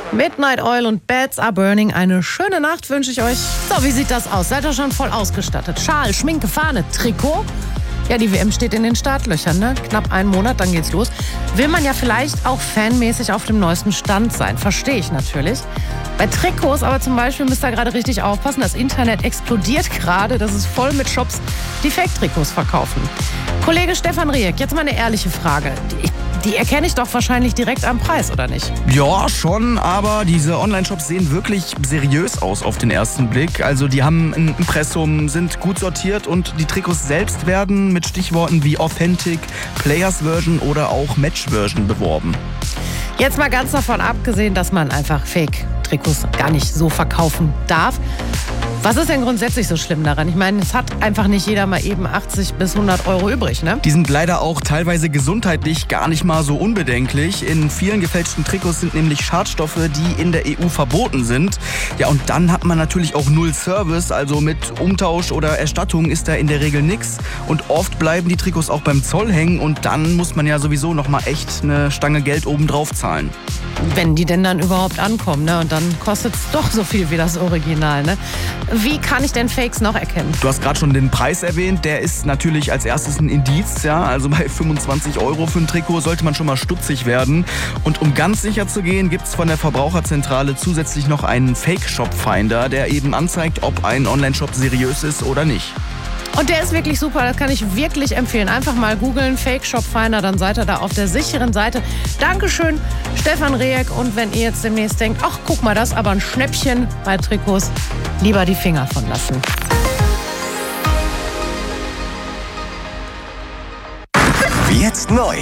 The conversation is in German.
Midnight Oil und Beds Are Burning. Eine schöne Nacht wünsche ich euch. So, wie sieht das aus? Seid ihr schon voll ausgestattet? Schal, Schminke, Fahne, Trikot? Ja, die WM steht in den Startlöchern, ne? Knapp einen Monat, dann geht's los. Will man ja vielleicht auch fanmäßig auf dem neuesten Stand sein. Verstehe ich natürlich. Bei Trikots aber zum Beispiel müsst ihr gerade richtig aufpassen. Das Internet explodiert gerade. Das ist voll mit Shops, die Fake-Trikots verkaufen. Kollege Stefan Rieck, jetzt mal eine ehrliche Frage. Die erkenne ich doch wahrscheinlich direkt am Preis, oder nicht? Ja, schon, aber diese Online-Shops sehen wirklich seriös aus auf den ersten Blick. Also die haben ein Impressum, sind gut sortiert und die Trikots selbst werden mit Stichworten wie Authentic, Players Version oder auch Match Version beworben. Jetzt mal ganz davon abgesehen, dass man einfach Fake-Trikots gar nicht so verkaufen darf. Was ist denn grundsätzlich so schlimm daran? Ich meine, es hat einfach nicht jeder mal eben 80 bis 100 Euro übrig, ne? Die sind leider auch teilweise gesundheitlich gar nicht mal so unbedenklich. In vielen gefälschten Trikots sind nämlich Schadstoffe, die in der EU verboten sind. Ja, und dann hat man natürlich auch null Service, also mit Umtausch oder Erstattung ist da in der Regel nichts. Und oft bleiben die Trikots auch beim Zoll hängen und dann muss man ja sowieso noch mal echt eine Stange Geld obendrauf zahlen. Wenn die denn dann überhaupt ankommen, ne? Und dann kostet es doch so viel wie das Original, ne? Wie kann ich denn Fakes noch erkennen? Du hast gerade schon den Preis erwähnt, der ist natürlich als erstes ein Indiz, ja. Also bei 25 Euro für ein Trikot sollte man schon mal stutzig werden. Und um ganz sicher zu gehen, gibt es von der Verbraucherzentrale zusätzlich noch einen Fake-Shop-Finder, der eben anzeigt, ob ein Online-Shop seriös ist oder nicht. Und der ist wirklich super, das kann ich wirklich empfehlen. Einfach mal googeln, Fake Shop Finder, dann seid ihr da auf der sicheren Seite. Dankeschön, Stefan Rieck. Und wenn ihr jetzt demnächst denkt, ach, guck mal, das ist aber ein Schnäppchen bei Trikots, lieber die Finger von lassen. Jetzt neu.